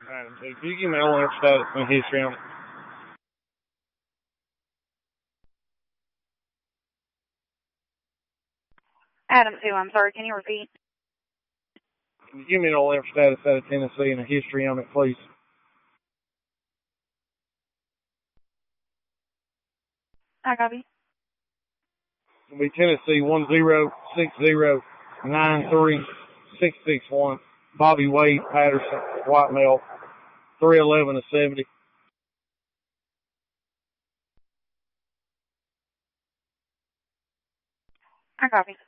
If you give me all their status and history on it. Adam 2, I'm sorry, can you repeat? Can you give me all their status out of Tennessee and a history on it, please? I copy. It'll be Tennessee 10609361. Bobby Wade Patterson, white male, 311 to 70. I copy.